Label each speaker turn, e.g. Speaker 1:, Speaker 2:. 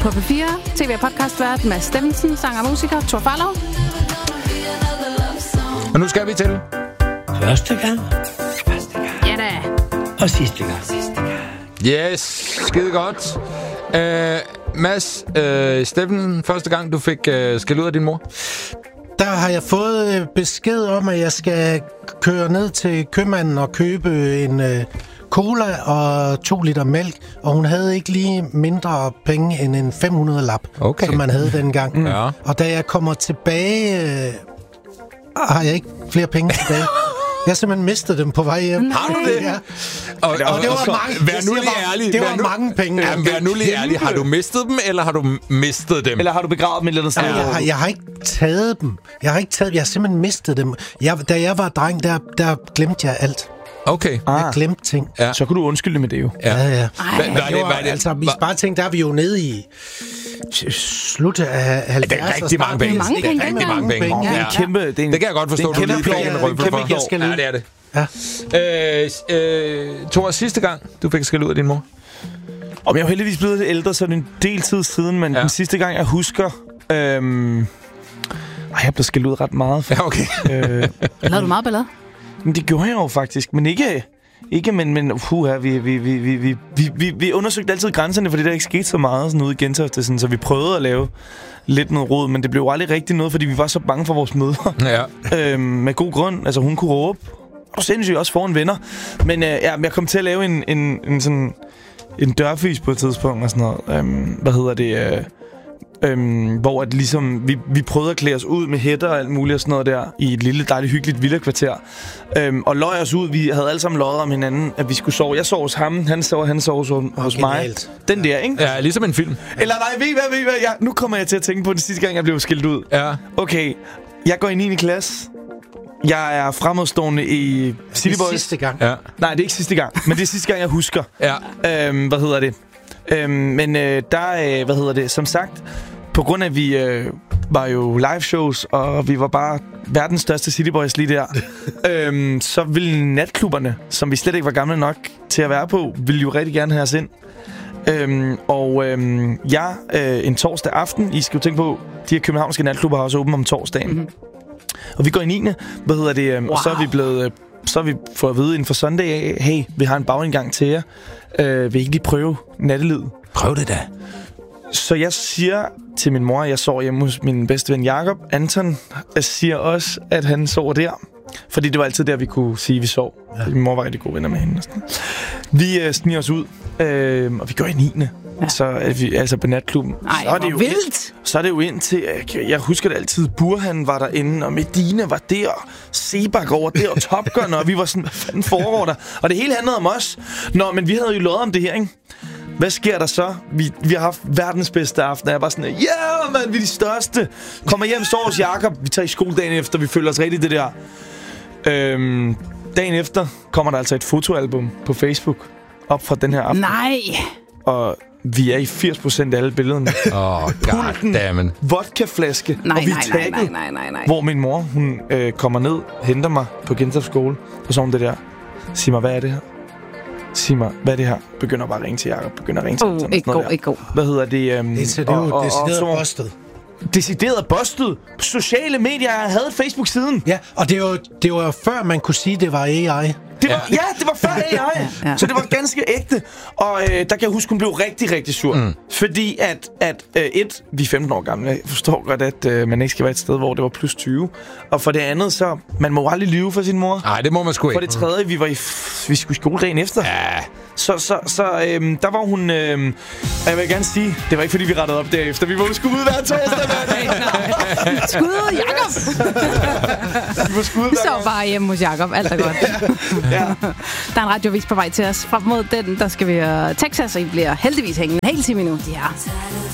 Speaker 1: På P4, tv- og podcastvært Mads Steffensen, sanger og musiker Thor Farlov.
Speaker 2: Og nu skal vi til
Speaker 3: Første gang.
Speaker 1: Ja da.
Speaker 3: Og sidste gang.
Speaker 2: Yes, skide godt. Mads Steffensen, første gang du fik skæld ud af din mor?
Speaker 4: Der har jeg fået besked om, at jeg skal køre ned til købmanden og købe en cola og 2 liter mælk, og hun havde ikke lige mindre penge end en 500-lap,
Speaker 2: Okay.
Speaker 4: som man havde dengang.
Speaker 2: Ja.
Speaker 4: Og da jeg kommer tilbage, har jeg ikke flere penge tilbage. Jeg har simpelthen mistet dem på vej hjem.
Speaker 2: Har du det?
Speaker 4: Ja.
Speaker 2: Og
Speaker 4: det var mange.
Speaker 2: Vær nu lige ærlig.
Speaker 4: Det var mange penge.
Speaker 2: Jamen, vær nu lige ærlig. Har du mistet dem, eller har du mistet dem?
Speaker 5: Eller har du begravet dem et eller andet sted?
Speaker 4: Jeg har ikke taget dem. Jeg har simpelthen mistet dem. Da jeg var dreng, der glemte jeg alt.
Speaker 2: Okay.
Speaker 4: Jeg glemte ting.
Speaker 2: Ja.
Speaker 5: Så kunne du undskylde med det jo.
Speaker 4: Ja.
Speaker 2: Hvad er det?
Speaker 4: Altså, vi bare tænkte, der er vi jo nede i slut af 70'erne.
Speaker 2: Det er rigtig mange penge.
Speaker 1: mange penge.
Speaker 2: Det er rigtig mange penge.
Speaker 4: Ja.
Speaker 5: Det er en kæmpe... Det
Speaker 2: Det kan jeg godt forstå.
Speaker 4: Det er en
Speaker 2: Du lige
Speaker 4: kæmpe
Speaker 2: fik en
Speaker 4: plov.
Speaker 2: røvle
Speaker 4: Kæmpe
Speaker 2: for.
Speaker 4: gældskæld.
Speaker 2: Ja, det er det.
Speaker 4: Ja.
Speaker 2: Thor, sidste gang du fik skæld ud af din mor?
Speaker 5: Og jeg er jo heldigvis blevet lidt ældre, så det er en del tid siden, men den sidste gang, jeg husker... jeg blev skældt ud ret meget.
Speaker 2: Ja, okay.
Speaker 1: Lavede du meget ballade?
Speaker 5: Men det gjorde jeg jo faktisk, men ikke vi undersøgte altid grænserne, fordi der ikke skete så meget sådan ude i Gentofte, sådan, så vi prøvede at lave lidt noget rod, men det blev aldrig rigtig noget, fordi vi var så bange for vores mødre.
Speaker 2: Ja.
Speaker 5: Med god grund. Altså, hun kunne råbe. Og sindssygt også foran venner. Men jeg kom til at lave en dørfys på et tidspunkt og sådan noget. Hvor at ligesom vi prøvede at klæde os ud med hætter og alt muligt og sådan noget der i et lille dejligt hyggeligt villakvarter. Og løg os ud. Vi havde alle sammen løjet om hinanden, at vi skulle sove. Jeg sov hos ham, han sov hos mig. Den der, ikke?
Speaker 2: Ja, ligesom en film.
Speaker 5: Eller nej, ved I hvad? Nu kommer jeg til at tænke på den sidste gang, jeg blev skilt ud.
Speaker 2: Ja.
Speaker 5: Okay, jeg går i 9. klasse. Jeg er fremadstående i City Boys.
Speaker 4: Sidste gang.
Speaker 2: Ja.
Speaker 5: Nej, det er ikke sidste gang, men det er sidste gang, jeg husker.
Speaker 2: Ja.
Speaker 5: Som sagt, på grund af, at vi var jo live shows, og vi var bare verdens største City Boys lige der, så ville natklubberne, som vi slet ikke var gamle nok til at være på, ville jo rigtig gerne have os ind. En torsdag aften, I skal jo tænke på, de her københavnske natklubber har også åbent om torsdagen. Mm-hmm. Og vi går i 9. Wow. Og så er vi blevet... Så har vi fået at vide inden for søndag af, hey, vi har en bagindgang til jer. Vil I ikke lige prøve nattelivet?
Speaker 2: Prøv det da.
Speaker 5: Så jeg siger til min mor, at jeg sover hjemme hos min bedste ven Jakob. Anton siger også, at han sover der. Fordi det var altid der, vi kunne sige, at vi sov. Ja. Min mor var rigtig gode venner med hende. Og sådan. Vi sniger os ud, og vi går i 9. Ja. Så er vi altså på natklubben.
Speaker 1: Ej, hvor vildt!
Speaker 5: Så er det jo ind til, jeg husker det altid, Burhan var derinde, og Medina var der, Sebak over der, og Top Gun, og vi var sådan, hvad fanden foregår der? Og det hele handlede om os. Nå, men vi havde jo lovet om det her, ikke? Hvad sker der så? Vi har haft verdens bedste aften, og jeg var sådan, yeah, man, vi er de største. Kommer hjem, sover hos Jakob, vi tager i skole dagen efter, vi følger os rigtig det der. Dagen efter kommer der altså et fotoalbum på Facebook op fra den her aften.
Speaker 1: Nej!
Speaker 5: Og vi er i 80% af alle billederne.
Speaker 2: Goddammit.
Speaker 5: Vodkaflaske. Og vi er tagget, hvor min mor, hun kommer ned, henter mig på Gentofte skole, og så hun det der. Sig mig, hvad er det her? Sig mig, hvad er det her? Begynder bare at ringe til Jakob.
Speaker 1: Ikke god.
Speaker 5: Hvad hedder det?
Speaker 4: Det er decideret bustet.
Speaker 5: Decideret bustet. Sociale medier. Jeg havde Facebook-siden.
Speaker 4: Ja, og det var jo før, man kunne sige, det var AI.
Speaker 5: Det var før AI. Ja. Så det var ganske ægte. Og der kan jeg huske, hun blev rigtig, rigtig sur. Fordi at vi er 15 år gamle. Jeg forstår godt, at man ikke skal være et sted, hvor det var plus 20. Og for det andet, så man må aldrig lyve for sin mor.
Speaker 2: Nej, det må man sgu ikke.
Speaker 5: For det tredje, vi skulle i skole dagen efter. Ja. Så der var hun... jeg vil gerne sige, det var ikke fordi, vi rettede op derefter. Vi var sgu ud hver torsdag.
Speaker 1: Skud, Jakob! Vi sov bare hjemme hos Jakob. Alt er godt.
Speaker 5: Ja.
Speaker 1: Der er en radiovis på vej til os. Frem mod den, der skal vi Texas, og I bliver heldigvis hængende en hel time nu. Ja.